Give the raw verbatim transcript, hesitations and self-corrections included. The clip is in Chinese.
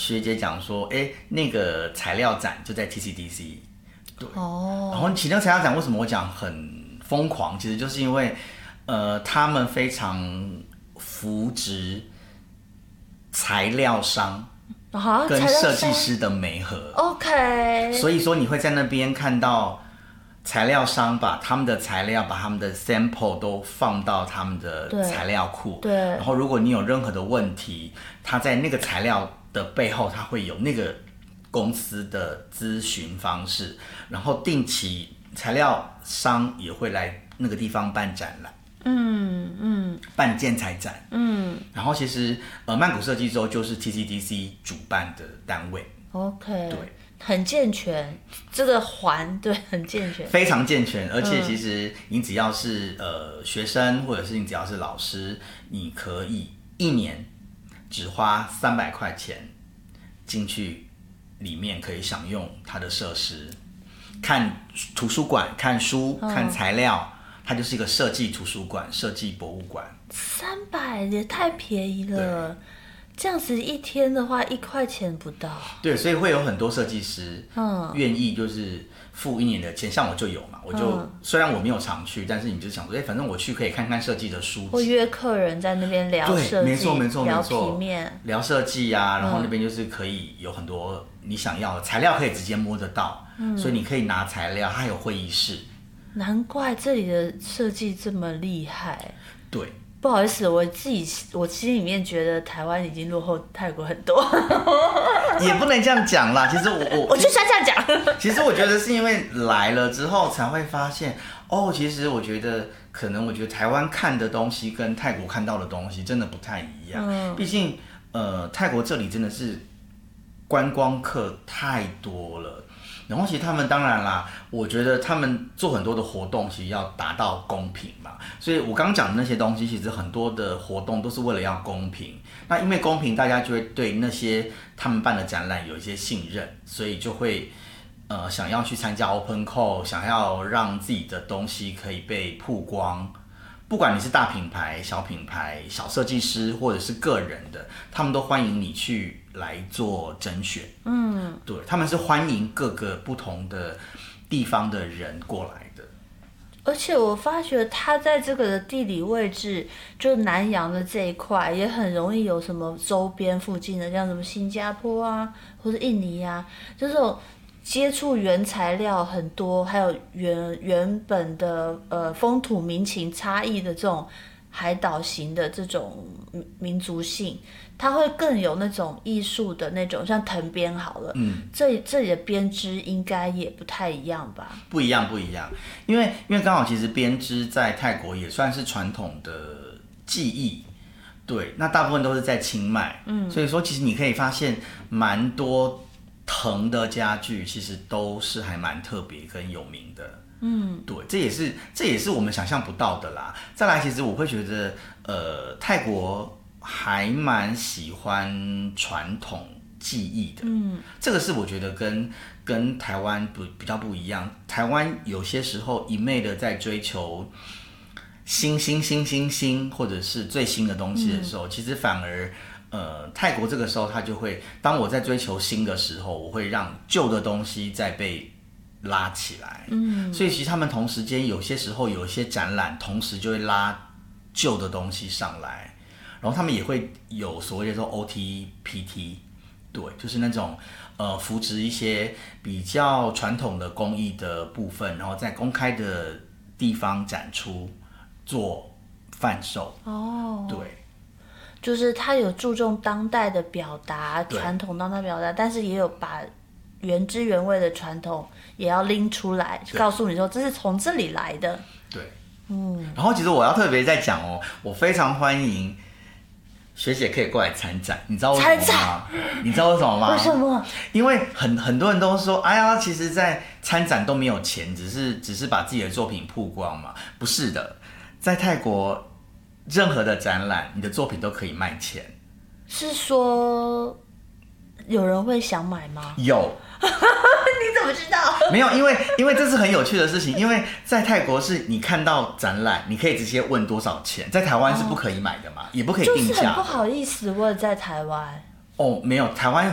学姐讲说，哎，那个材料展就在 T C D C， 对，哦，然后其实材料展为什么我讲很疯狂，其实就是因为，呃，他们非常扶植材料商。啊、跟设计师的媒合 ，OK， 所以说你会在那边看到材料商把他们的材料、把他们的 sample 都放到他们的材料库， 对， 然后如果你有任何的问题，他在那个材料的背后，他会有那个公司的咨询方式，然后定期材料商也会来那个地方办展览。嗯嗯，办建材展，嗯，然后其实呃曼谷设计周就是 T C D C 主办的单位 ，OK， 对， 很健全，这个环对很健全， 非常健全，而且其实你只要是呃学生或者是你只要是老师，你可以一年只花三百块钱进去里面可以享用它的设施，看图书馆、看书、看材料。它就是一个设计图书馆、设计博物馆。 三百也太便宜了，这样子一天的话一块钱不到。 对，所以会有很多设计师，嗯，愿意就是付一年的钱，像我就有嘛，我就、嗯、虽然我没有常去，但是你就想说，哎，反正我去可以看看设计的书籍， 或约客人在那边聊设计， 对，没错没错没错， 聊平面， 聊设计啊，然后那边就是可以有很多你想要的材料，可以直接摸得到，嗯，所以你可以拿材料，它有会议室。 难怪这里的设计这么厉害。 对， 不好意思，我自己我心里面觉得台湾已经落后泰国很多。 也不能这样讲啦，其实我我我就想这样讲。 其实我觉得是因为来了之后才会发现，哦，其实我觉得可能我觉得台湾看的东西跟泰国看到的东西真的不太一样。嗯，毕竟呃泰国这里真的是观光客太多了。然后其实他们当然啦，我觉得他们做很多的活动，其实要达到公平嘛。所以我刚刚讲的那些东西，其实很多的活动都是为了要公平。那因为公平，大家就会对那些他们办的展览有一些信任，所以就会呃想要去参加 Open Call， 想要让自己的东西可以被曝光。不管你是大品牌、小品牌、小设计师，或者是个人的，他们都欢迎你去来做甄选。嗯，对，他们是欢迎各个不同的地方的人过来的。 而且我发觉它在这个的地理位置，就南洋的这一块，也很容易有什么周边附近的，像什么新加坡啊，或者印尼啊，这种接触原材料很多，还有原原本的呃风土民情差异的这种海岛型的这种民族性，它会更有那种艺术的那种，像藤编好了，嗯，这这里的编织应该也不太一样吧？ 不一样，不一样，因为因为刚好其实编织在泰国也算是传统的技艺，对，那大部分都是在清迈，嗯，所以说其实你可以发现蛮多藤的家具其实都是还蛮特别跟有名的，嗯，对，这也是这也是我们想象不到的啦。再来，其实我会觉得，呃，泰国还蛮喜欢传统技艺的，嗯，这个是我觉得跟跟台湾不比较不一样。台湾有些时候一昧的在追求新新新新新或者是最新的东西的时候，嗯，其实反而。呃，泰国这个时候，他就会，当我在追求新的时候，我会让旧的东西再被拉起来。嗯，所以其实他们同时间有些时候有一些展览，同时就会拉旧的东西上来，然后他们也会有所谓的说 O T P T， 对，就是那种呃扶植一些比较传统的工艺的部分，然后在公开的地方展出做贩售。哦，对。 就是他有注重当代的表达，传统当代表达，但是也有把原汁原味的传统也要拎出来，告诉你说这是从这里来的。 对，嗯。然后其实我要特别再讲哦，我非常欢迎学姐可以过来参展，你知道为什么吗？你知道为什么吗？ 为什么？ 因为很很多人都说，哎呀，其实在参展都没有钱，只是只是把自己的作品曝光嘛。不是的，在泰国。任何的展览，你的作品都可以卖钱。 是说有人会想买吗？ 有。 你怎么知道？ 没有，因为因为这是很有趣的事情。因为在泰国是你看到展览，你可以直接问多少钱，在台湾是不可以买的嘛，哦，也不可以定价。 就是很不好意思，我也在台湾。 哦，没有，台湾